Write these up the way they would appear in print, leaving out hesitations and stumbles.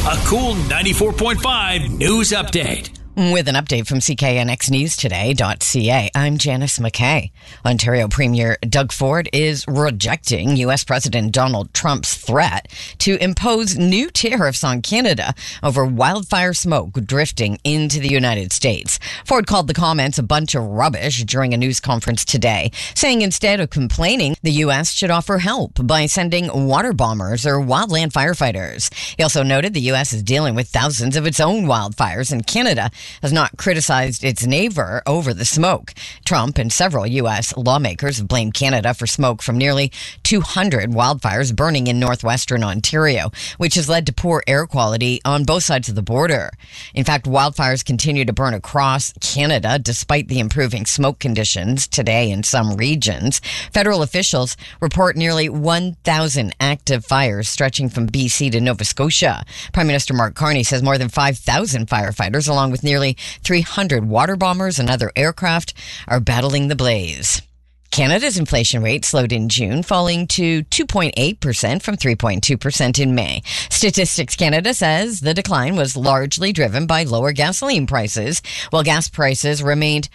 A cool 94.5 news update. With an update from CKNXNewsToday.ca, I'm Janice McKay. Ontario Premier Doug Ford is rejecting U.S. President Donald Trump's threat to impose new tariffs on Canada over wildfire smoke drifting into the United States. Ford called the comments a bunch of rubbish during a news conference today, saying instead of complaining, the U.S. should offer help by sending water bombers or wildland firefighters. He also noted the U.S. is dealing with thousands of its own wildfires, and Canada has not criticized its neighbor over the smoke. Trump and several U.S. lawmakers have blamed Canada for smoke from nearly 200 wildfires burning in northwestern Ontario, which has led to poor air quality on both sides of the border. In fact, wildfires continue to burn across Canada despite the improving smoke conditions today in some regions. Federal officials report nearly 1,000 active fires stretching from BC to Nova Scotia. Prime Minister Mark Carney says more than 5,000 firefighters, along with nearly 300 water bombers and other aircraft, are battling the blaze. Canada's inflation rate slowed in June, falling to 2.8% from 3.2% in May. Statistics Canada says the decline was largely driven by lower gasoline prices, while gas prices remained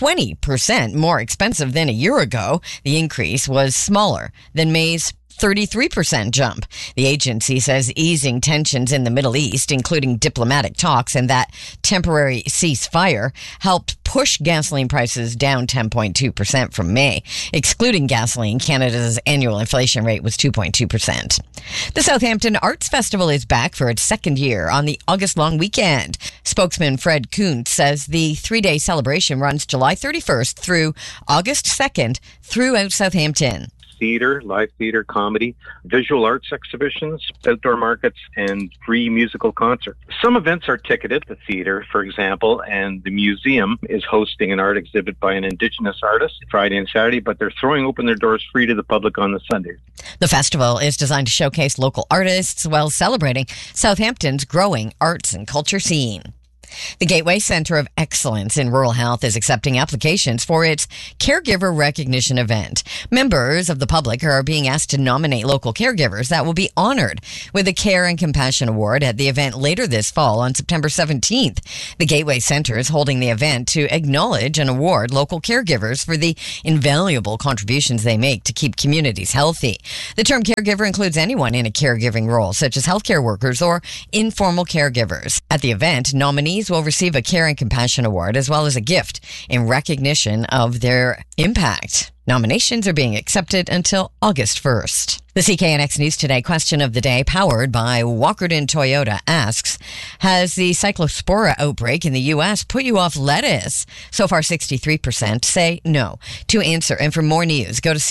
20% more expensive than a year ago. The increase was smaller than May's 33% jump. The agency says easing tensions in the Middle East, including diplomatic talks and that temporary ceasefire, helped push gasoline prices down 10.2% from May. Excluding gasoline, Canada's annual inflation rate was 2.2%. The Southampton Arts Festival is back for its second year on the August long weekend. Spokesman Fred Kuntz says the three-day celebration runs July 31st through August 2nd throughout Southampton. Theater, live theater, comedy, visual arts exhibitions, outdoor markets, and free musical concerts. Some events are ticketed. The theater, for example, and the museum is hosting an art exhibit by an Indigenous artist Friday and Saturday, but they're throwing open their doors free to the public on the Sundays. The festival is designed to showcase local artists while celebrating Southampton's growing arts and culture scene. The Gateway Centre of Excellence in Rural Health is accepting applications for its Caregiver Recognition event. Members of the public are being asked to nominate local caregivers that will be honored with a Care and Compassion Award at the event later this fall on September 17th. The Gateway Centre is holding the event to acknowledge and award local caregivers for the invaluable contributions they make to keep communities healthy. The term caregiver includes anyone in a caregiving role, such as healthcare workers or informal caregivers. At the event, nominees will receive a Care and Compassion Award as well as a gift in recognition of their impact. Nominations are being accepted until August 1st. The CKNX News Today question of the day, powered by Walkerton Toyota, asks, has the Cyclospora outbreak in the U.S. put you off lettuce? So far, 63% say no. To answer and for more news, go to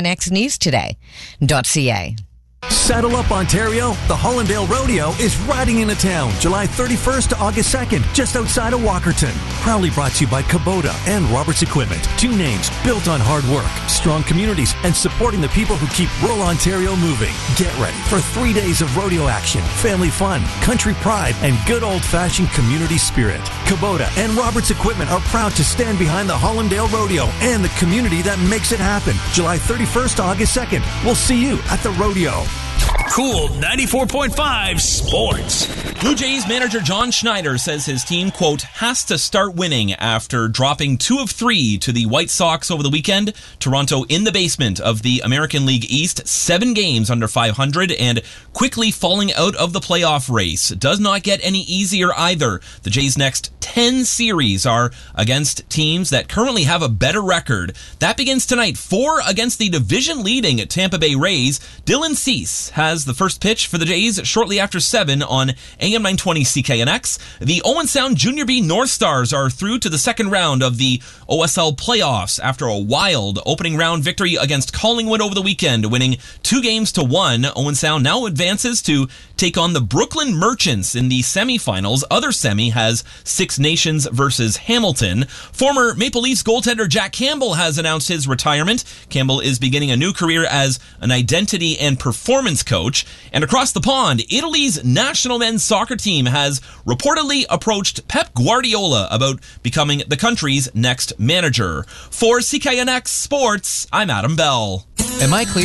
CKNXNewsToday.ca. Saddle up, Ontario. The Hollandale Rodeo is riding into town July 31st to August 2nd, just outside of Walkerton. Proudly brought to you by Kubota and Roberts Equipment. Two names built on hard work, strong communities, and supporting the people who keep rural Ontario moving. Get ready for 3 days of rodeo action, family fun, country pride, and good old-fashioned community spirit. Kubota and Roberts Equipment are proud to stand behind the Hollandale Rodeo and the community that makes it happen. July 31st to August 2nd. We'll see you at the rodeo. Cool 94.5 Sports. Blue Jays manager John Schneider says his team, quote, has to start winning after dropping 2 of 3 to the White Sox over the weekend. Toronto in the basement of the American League East, 7 games under 500 and quickly falling out of the playoff race. Does not get any easier either. The Jays' next 10 series are against teams that currently have a better record. That begins tonight, 4 against the division-leading Tampa Bay Rays. Dylan Cease has the first pitch for the Jays shortly after 7 on AM 920 CKNX. The Owen Sound Junior B North Stars are through to the second round of the OSL playoffs after a wild opening round victory against Collingwood over the weekend, winning 2-1. Owen Sound now advances to take on the Brooklyn Merchants in the semifinals. Other semi has Six Nations versus Hamilton. Former Maple Leafs goaltender Jack Campbell has announced his retirement. Campbell is beginning a new career as an identity and performance coach. And across the pond, Italy's national men's soccer team has reportedly approached Pep Guardiola about becoming the country's next manager. For CKNX Sports, I'm Adam Bell. Am I clear?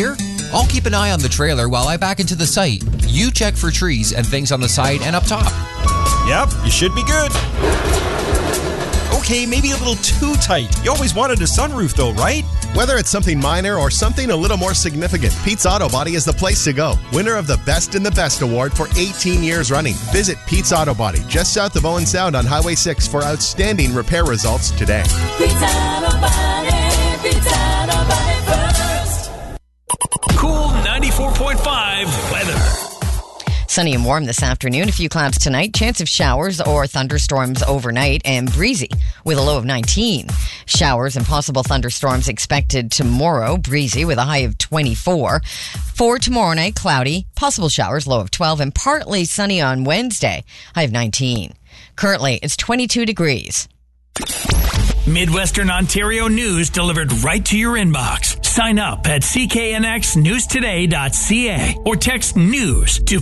I'll keep an eye on the trailer while I back into the site. You check for trees and things on the side and up top. Yep, you should be good. Okay, maybe a little too tight. You always wanted a sunroof though, right? Whether it's something minor or something a little more significant, Pete's Auto Body is the place to go. Winner of the Best in the Best award for 18 years running. Visit Pete's Auto Body just south of Owen Sound on Highway 6 for outstanding repair results today. Pete's Auto Body, Pete's Auto Body first. Cool 94.5 weather. Sunny and warm this afternoon. A few clouds tonight. Chance of showers or thunderstorms overnight and breezy with a low of 19. Showers and possible thunderstorms expected tomorrow. Breezy with a high of 24. For tomorrow night, cloudy. Possible showers, low of 12 and partly sunny on Wednesday. High of 19. Currently, it's 22 degrees. Midwestern Ontario news delivered right to your inbox. Sign up at cknxnewstoday.ca or text news to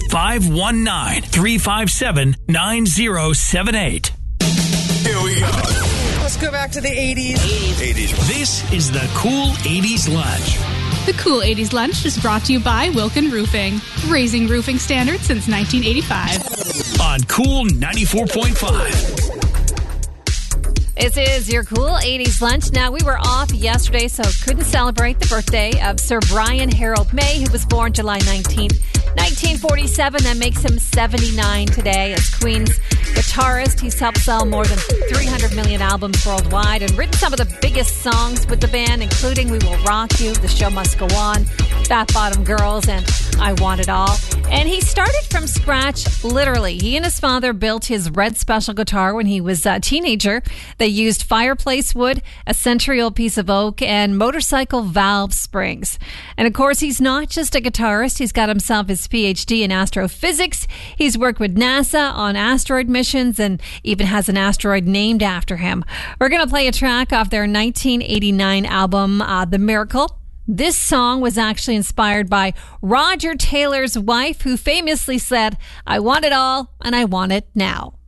519-357-9078. Here we go. Let's go back to the 80s. 80s. This is the Cool 80s Lunch. The Cool 80s Lunch is brought to you by Wilkin Roofing, raising roofing standards since 1985. On Cool 94.5. This is your Cool 80s Lunch. Now, we were off yesterday, so couldn't celebrate the birthday of Sir Brian Harold May, who was born July 19th, 1947. That makes him 79 today. As Queen's guitarist, he's helped sell more than 300 million albums worldwide and written some of the biggest songs with the band, including We Will Rock You, The Show Must Go On, Fat Bottom Girls, and I Want It All. And he started from scratch, literally. He and his father built his Red Special guitar when he was a teenager. They used fireplace wood, a century-old piece of oak, and motorcycle valve springs. And of course, he's not just a guitarist. He's got himself his PhD in astrophysics. He's worked with NASA on asteroid missions and even has an asteroid named after him. We're going to play a track off their 1989 album, The Miracle. This song was actually inspired by Roger Taylor's wife, who famously said, "I want it all and I want it now."